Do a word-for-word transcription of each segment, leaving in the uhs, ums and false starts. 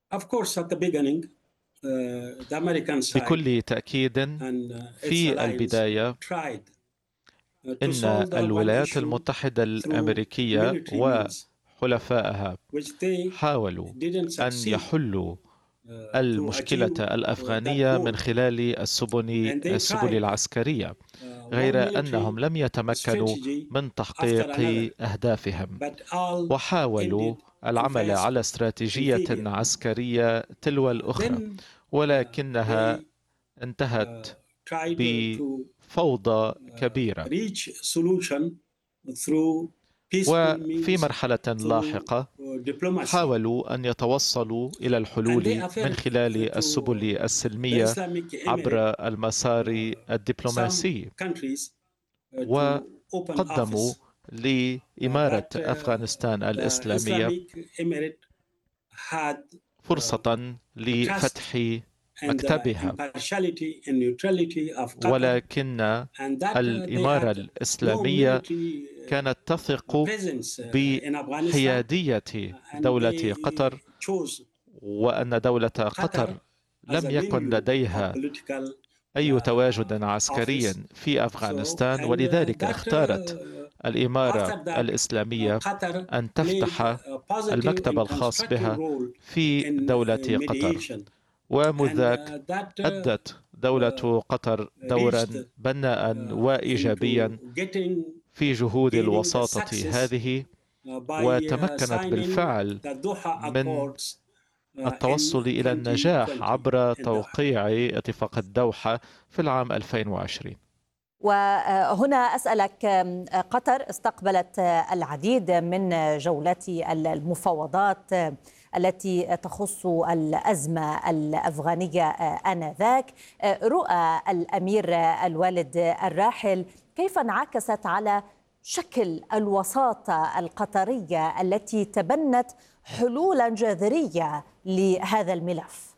Of course, at the beginning, uh, the American side بكل تأكيد and uh, its في allies البداية tried uh, to إن solve the one الولايات issue المتحدة through الأمريكية military means, وحلفائها which they حاولوا didn't أن succeed يحلوا uh, to المشكلة achieve uh, that الأفغانية من goal. خلال السبل And they السبل tried العسكرية، uh, one غير military أنهم لم يتمكنوا strategy من after تحقيق another, أهدافهم، but all وحاولوا ended in العمل fiasco على and استراتيجية failure. عسكرية تلو Uh, الأخرى، then uh, ولكنها they انتهت uh, tried to بفوضى uh, كبيرة. reach solution through peaceful وفي means, مرحلة through لاحقة uh, diplomacy, حاولوا أن يتوصلوا إلى and they الحلول من offered خلال to السبل the السلمية Islamic Emirate عبر المسار uh, some الدبلوماسي، countries uh, to open وقدموا office, uh, لإمارة but uh, أفغانستان the الإسلامية Islamic Emirate had uh, فرصة the trust لفتح and the مكتبها، impartiality and neutrality of Qatar, ولكن and that uh, they الإمارة had no الإسلامية military كانت uh, تثق presence uh, in Afghanistan, بحيادية and دولة they قطر، chose وأن دولة Qatar قطر as لم a يكن venue of لديها political أي تواجد uh, عسكري office. في So, أفغانستان، and uh, ولذلك that اختارت uh, الإمارة after that, uh, الإسلامية Qatar أن played تفتح a positive المكتب and الخاص constructive بها role في in, دولة in قطر، mediation, ومنذ and ذاك uh, that uh, أدت دولة قطر دورا reached بناء uh, وإيجابيا into getting في جهود gaining the الوساطة success هذه، uh, by uh, وتمكنت signing بالفعل the Doha من Accords uh, in التوصل إلى النجاح twenty twenty عبر in Doha. توقيع اتفاق الدوحة في العام ألفين وعشرين. وهنا أسألك، قطر استقبلت العديد من جولات المفاوضات التي تخص الأزمة الأفغانية آنذاك. رؤى الأمير الوالد الراحل كيف انعكست على شكل الوساطة القطرية التي تبنت حلولا جذرية لهذا الملف؟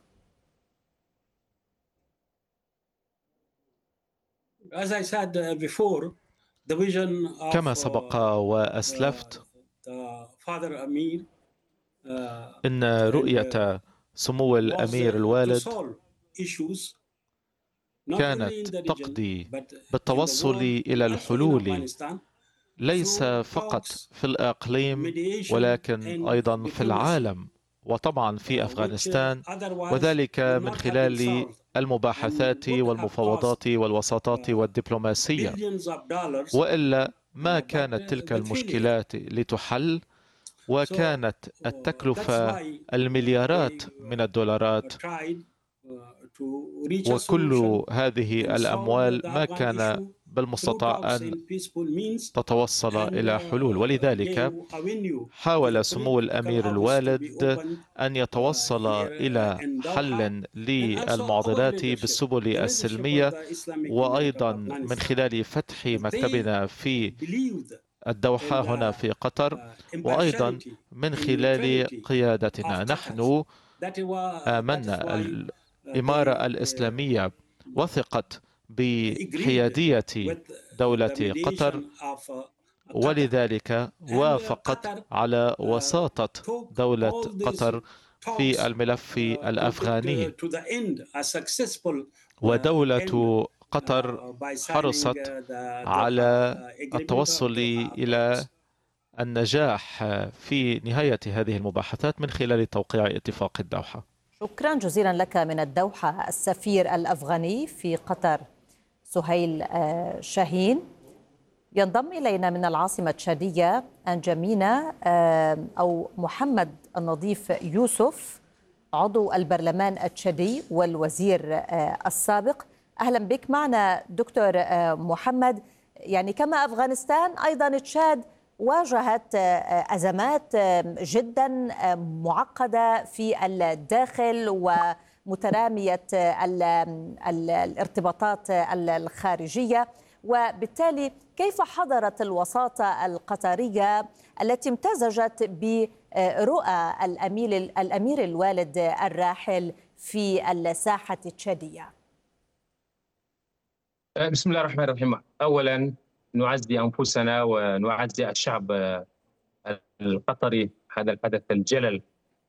As I said before, the vision of كما سبق وأسلفت، the father Amir إن رؤية سمو الأمير الوالد كانت تقضي بالتوصل إلى الحلول ليس فقط في الإقليم ولكن أيضا في العالم، وطبعا في أفغانستان، وذلك من خلال المباحثات والمفاوضات والوساطات والدبلوماسية، وإلا ما كانت تلك المشكلات لتحل، وكانت التكلفة المليارات من الدولارات، وكل هذه الأموال ما كان بالمستطاع أن تتوصل إلى حلول. ولذلك حاول سمو الأمير الوالد أن يتوصل إلى حل للمعضلات بالسبل السلمية، وأيضا من خلال فتح مكتبنا في الدوحة هنا في قطر، وأيضا من خلال قيادتنا. نحن آمنا الإمارة الإسلامية وثقت بحيادية دولة قطر، ولذلك وافقت على وساطة دولة قطر في الملف الأفغاني، ودولة قطر حرصت على التوصل إلى النجاح في نهاية هذه المباحثات من خلال توقيع اتفاق الدوحة. شكرا جزيلا لك من الدوحة السفير الأفغاني في قطر سهيل شاهين. ينضم إلينا من العاصمة التشادية أنجمينا أو محمد النظيف يوسف، عضو البرلمان التشادي والوزير السابق. أهلا بك معنا دكتور محمد. يعني كما أفغانستان أيضا تشاد واجهت أزمات جدا معقدة في الداخل ومترامية الارتباطات الخارجية، وبالتالي كيف حضرت الوساطة القطرية التي امتزجت برؤى الأمير, الأمير الوالد الراحل في الساحة التشادية؟ بسم الله الرحمن الرحيم. أولا نعزي أنفسنا ونعزي الشعب القطري هذا الحدث الجلل